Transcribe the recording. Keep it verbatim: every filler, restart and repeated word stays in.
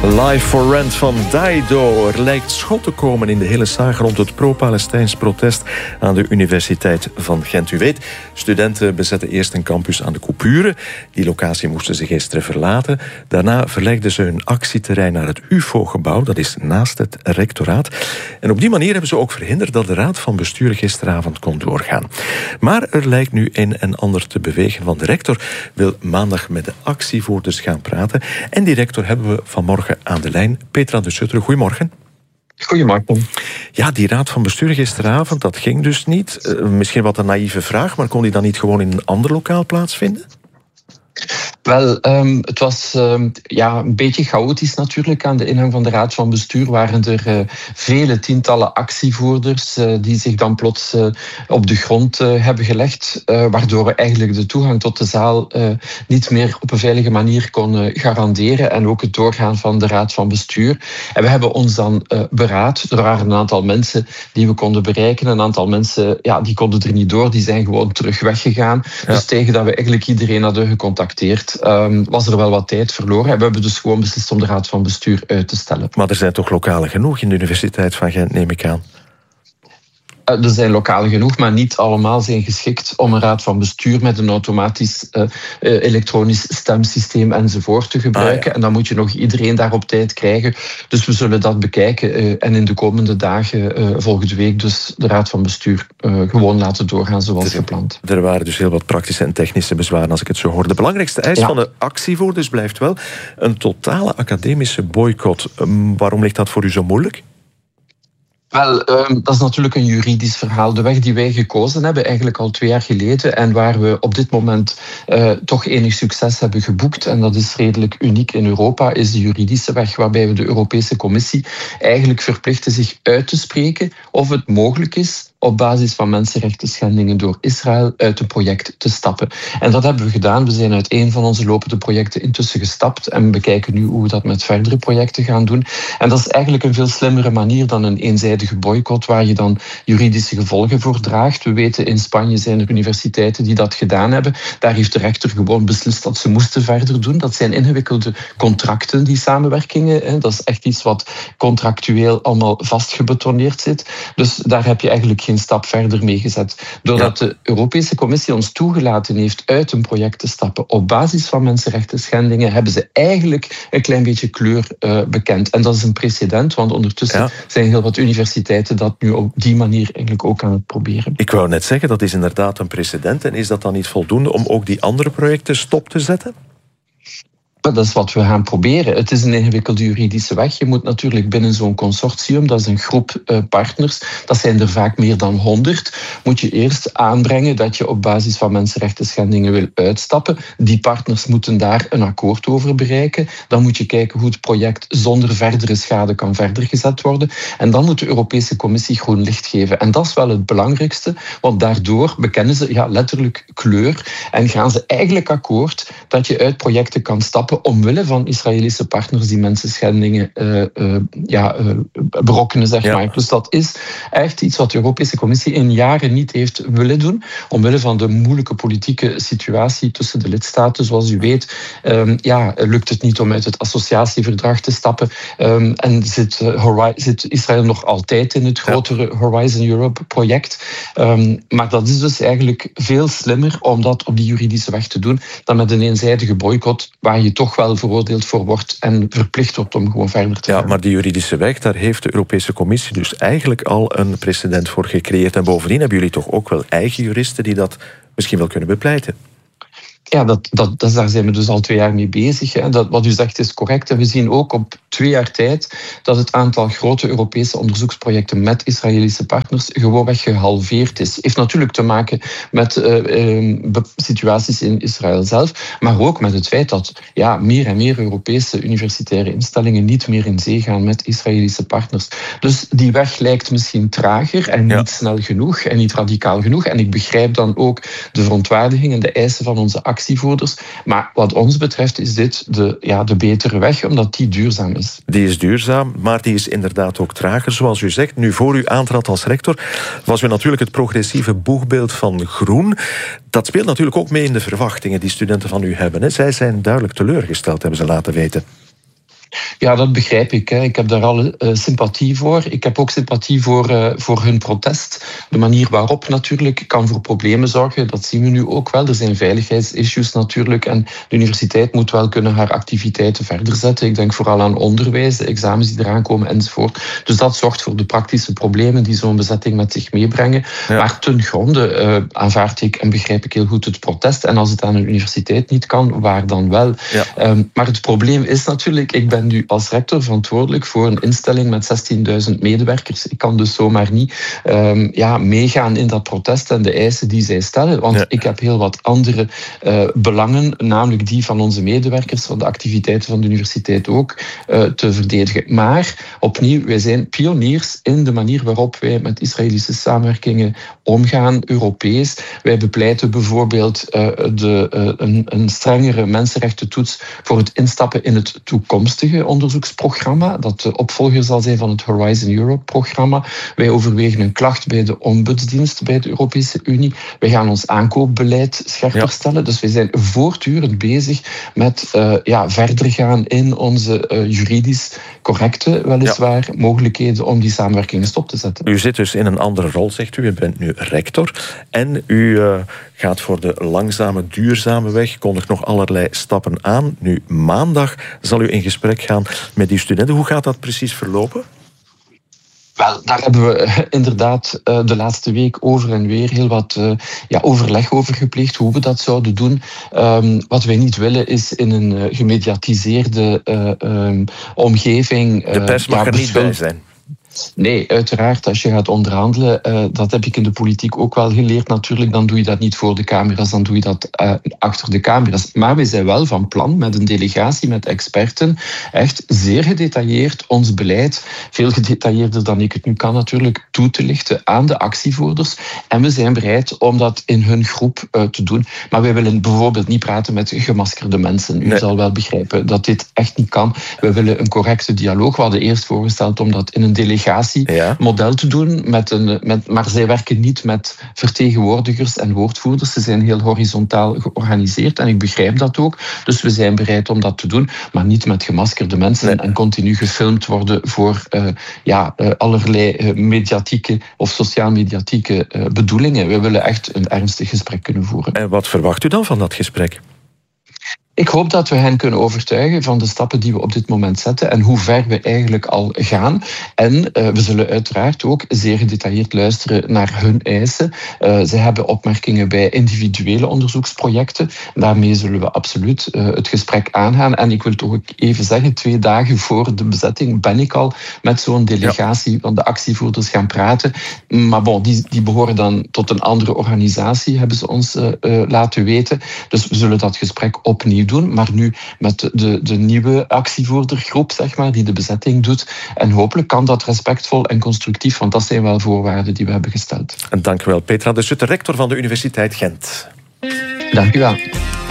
Live for Rent van Dido. Er lijkt schot te komen in de hele zaak rond het pro-Palestijns protest aan de Universiteit van Gent. U weet, studenten bezetten eerst een campus aan de Coupure. Die locatie moesten ze gisteren verlaten. Daarna verlegden ze hun actieterrein naar het U F O-gebouw. Dat is naast het rectoraat. En op die manier hebben ze ook verhinderd dat de raad van bestuur gisteravond kon doorgaan. Maar er lijkt nu een en ander te bewegen, want de rector wil maandag met de actievoerders gaan praten. En die rector hebben we vanmorgen aan de lijn. Petra de Sutter, goedemorgen. Goedemorgen. Ja, die raad van bestuur gisteravond, dat ging dus niet. Uh, misschien wat een naïeve vraag, maar kon die dan niet gewoon in een ander lokaal plaatsvinden? Wel, um, het was um, ja, een beetje chaotisch natuurlijk. Aan de ingang van de raad van bestuur waren er uh, vele tientallen actievoerders uh, die zich dan plots uh, op de grond uh, hebben gelegd, uh, waardoor we eigenlijk de toegang tot de zaal uh, niet meer op een veilige manier konden garanderen en ook het doorgaan van de raad van bestuur. En we hebben ons dan uh, beraad. Er waren een aantal mensen die we konden bereiken, een aantal mensen ja, die konden er niet door, die zijn gewoon terug weggegaan. Ja. Dus tegen dat we eigenlijk iedereen hadden gecontacteerd, Um, was er wel wat tijd verloren. En we hebben dus gewoon beslist om de raad van bestuur uit te stellen. Maar er zijn toch lokalen genoeg in de Universiteit van Gent, neem ik aan? Er zijn lokalen genoeg, maar niet allemaal zijn geschikt om een raad van bestuur met een automatisch uh, elektronisch stemsysteem enzovoort te gebruiken. Ah, ja. En dan moet je nog iedereen daar op tijd krijgen. Dus we zullen dat bekijken uh, en in de komende dagen, uh, volgende week, dus de raad van bestuur uh, gewoon laten doorgaan zoals er, gepland. Er waren dus heel wat praktische en technische bezwaren als ik het zo hoor. De belangrijkste eis ja. van de actievoerders blijft wel een totale academische boycott. Um, waarom ligt dat voor u zo moeilijk? Wel, um, dat is natuurlijk een juridisch verhaal. De weg die wij gekozen hebben, eigenlijk al twee jaar geleden, en waar we op dit moment uh, toch enig succes hebben geboekt, en dat is redelijk uniek in Europa, is de juridische weg, waarbij we de Europese Commissie eigenlijk verplichten zich uit te spreken of het mogelijk is op basis van mensenrechten schendingen door Israël uit het project te stappen. En dat hebben we gedaan. We zijn uit een van onze lopende projecten intussen gestapt en bekijken nu hoe we dat met verdere projecten gaan doen. En dat is eigenlijk een veel slimmere manier dan een eenzijdige boycott waar je dan juridische gevolgen voor draagt. We weten, in Spanje zijn er universiteiten die dat gedaan hebben. Daar heeft de rechter gewoon beslist dat ze moesten verder doen. Dat zijn ingewikkelde contracten, die samenwerkingen. Dat is echt iets wat contractueel allemaal vastgebetoneerd zit. Dus daar heb je eigenlijk geen stap verder mee gezet. Doordat ja. de Europese Commissie ons toegelaten heeft uit een project te stappen op basis van mensenrechten schendingen, hebben ze eigenlijk een klein beetje kleur uh, bekend. En dat is een precedent, want ondertussen ja. zijn heel wat universiteiten dat nu op die manier eigenlijk ook aan het proberen. Ik wou net zeggen, dat is inderdaad een precedent. En is dat dan niet voldoende om ook die andere projecten stop te zetten? Dat is wat we gaan proberen. Het is een ingewikkelde juridische weg. Je moet natuurlijk binnen zo'n consortium, dat is een groep uh, partners, dat zijn er vaak meer dan honderd, moet je eerst aanbrengen dat je op basis van mensenrechten schendingen wil uitstappen. Die partners moeten daar een akkoord over bereiken. Dan moet je kijken hoe het project zonder verdere schade kan verder gezet worden. En dan moet de Europese Commissie groen licht geven. En dat is wel het belangrijkste, want daardoor bekennen ze ja, letterlijk kleur en gaan ze eigenlijk akkoord dat je uit projecten kan stappen omwille van Israëlische partners die mensenschendingen uh, uh, ja, uh, berokkenen, zeg maar. Ja. Dus dat is echt iets wat de Europese Commissie in jaren niet heeft willen doen, omwille van de moeilijke politieke situatie tussen de lidstaten. Zoals u weet, um, ja, lukt het niet om uit het associatieverdrag te stappen um, en zit, uh, zit Israël nog altijd in het grotere ja. Horizon Europe-project. Um, maar dat is dus eigenlijk veel slimmer om dat op die juridische weg te doen dan met een eenzijdige boycott, waar je toch wel veroordeeld voor wordt en verplicht wordt om gewoon verder te gaan. Ja, maar die juridische weg, daar heeft de Europese Commissie dus eigenlijk al een precedent voor gecreëerd. En bovendien hebben jullie toch ook wel eigen juristen die dat misschien wel kunnen bepleiten. Ja, dat, dat, dat, daar zijn we dus al twee jaar mee bezig. Hè. Dat, wat u zegt is correct. En we zien ook op twee jaar tijd dat het aantal grote Europese onderzoeksprojecten met Israëlische partners gewoonweg gehalveerd is. Heeft natuurlijk te maken met uh, uh, situaties in Israël zelf, maar ook met het feit dat ja, meer en meer Europese universitaire instellingen niet meer in zee gaan met Israëlische partners. Dus die weg lijkt misschien trager en ja. niet snel genoeg en niet radicaal genoeg. En ik begrijp dan ook de verontwaardiging en de eisen van onze actievoerders. Maar wat ons betreft is dit de, ja, de betere weg, omdat die duurzaam is. Die is duurzaam, maar die is inderdaad ook trager, zoals u zegt. Nu, voor u aantrad als rector, was u natuurlijk het progressieve boegbeeld van groen. Dat speelt natuurlijk ook mee in de verwachtingen die studenten van u hebben. Hè. Zij zijn duidelijk teleurgesteld, hebben ze laten weten. Ja, dat begrijp ik. Hè. Ik heb daar alle uh, sympathie voor. Ik heb ook sympathie voor, uh, voor hun protest. De manier waarop natuurlijk kan voor problemen zorgen, dat zien we nu ook wel. Er zijn veiligheidsissues natuurlijk en de universiteit moet wel kunnen haar activiteiten verder zetten. Ik denk vooral aan onderwijs, de examens die eraan komen enzovoort. Dus dat zorgt voor de praktische problemen die zo'n bezetting met zich meebrengen. Ja. Maar ten gronde uh, aanvaard ik en begrijp ik heel goed het protest. En als het aan een universiteit niet kan, waar dan wel? Ja. Um, maar het probleem is natuurlijk, ik ben nu als rector verantwoordelijk voor een instelling met zestienduizend medewerkers. Ik kan dus zomaar niet um, ja, meegaan in dat protest en de eisen die zij stellen, want ja. ik heb heel wat andere uh, belangen, namelijk die van onze medewerkers, van de activiteiten van de universiteit ook, uh, te verdedigen. Maar opnieuw, wij zijn pioniers in de manier waarop wij met Israëlische samenwerkingen omgaan, Europees. Wij bepleiten bijvoorbeeld uh, de, uh, een, een strengere mensenrechtentoets voor het instappen in het toekomstige onderzoeksprogramma, dat de opvolger zal zijn van het Horizon Europe-programma. Wij overwegen een klacht bij de ombudsdienst bij de Europese Unie. Wij gaan ons aankoopbeleid scherper ja. stellen. Dus wij zijn voortdurend bezig met uh, ja, verder gaan in onze uh, juridisch correcte, weliswaar, ja. mogelijkheden om die samenwerkingen stop te zetten. U zit dus in een andere rol, zegt u. U bent nu rector en u uh, gaat voor de langzame, duurzame weg, kondigt nog allerlei stappen aan. Nu, maandag zal u in gesprek gaan met die studenten. Hoe gaat dat precies verlopen? Wel, daar hebben we inderdaad de laatste week over en weer heel wat uh, ja, overleg over gepleegd, hoe we dat zouden doen. Um, wat wij niet willen is in een uh, gemediatiseerde uh, um, omgeving... Uh, de pers mag ja, er niet bij zijn. Nee, uiteraard, als je gaat onderhandelen, uh, dat heb ik in de politiek ook wel geleerd natuurlijk, dan doe je dat niet voor de camera's, dan doe je dat uh, achter de camera's. Maar we zijn wel van plan met een delegatie, met experten, echt zeer gedetailleerd ons beleid, veel gedetailleerder dan ik het nu kan natuurlijk, toe te lichten aan de actievoerders. En we zijn bereid om dat in hun groep uh, te doen. Maar wij willen bijvoorbeeld niet praten met gemaskerde mensen. U nee. zal wel begrijpen dat dit echt niet kan. We willen een correcte dialoog. We hadden eerst voorgesteld om dat in een delegatie Ja. model te doen, met een, met, maar zij werken niet met vertegenwoordigers en woordvoerders. Ze zijn heel horizontaal georganiseerd en ik begrijp dat ook. Dus we zijn bereid om dat te doen, maar niet met gemaskerde mensen nee. en continu gefilmd worden voor uh, ja, uh, allerlei uh, mediatieke of sociaal-mediatieke uh, bedoelingen. We willen echt een ernstig gesprek kunnen voeren. En wat verwacht u dan van dat gesprek? Ik hoop dat we hen kunnen overtuigen van de stappen die we op dit moment zetten en hoe ver we eigenlijk al gaan. En uh, we zullen uiteraard ook zeer gedetailleerd luisteren naar hun eisen. Uh, ze hebben opmerkingen bij individuele onderzoeksprojecten. Daarmee zullen we absoluut uh, het gesprek aangaan. En ik wil toch ook even zeggen, twee dagen voor de bezetting ben ik al met zo'n delegatie ja. van de actievoerders gaan praten. Maar bon, die, die behoren dan tot een andere organisatie, hebben ze ons uh, uh, laten weten. Dus we zullen dat gesprek opnieuw doen, maar nu met de, de nieuwe actievoerdergroep, zeg maar, die de bezetting doet. En hopelijk kan dat respectvol en constructief, want dat zijn wel voorwaarden die we hebben gesteld. En dank u wel, Petra de Sutter, rector van de Universiteit Gent. Dank u wel.